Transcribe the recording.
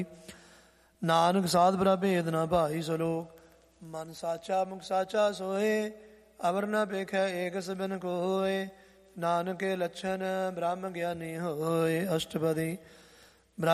ਨਾਨਕ ਸਾਧ ਬਰਾ ਭੇਦ ਨਾ ਭਾਈ ਸਲੋਕ। ਮਨ ਸਾਚਾ ਮੁਖ ਸਾਚਾ ਸੋਏ, ਅਵਰ ਨ ਪੇਖੈ ਏਕ ਸਬਨ ਕੋਏ। ਨਾਨਕੇ ਲੱਛਣ ਬ੍ਰਹਮ ਗਿਆਨੀ ਹੋਏ। ਅਸ਼ਟਪਦੀ।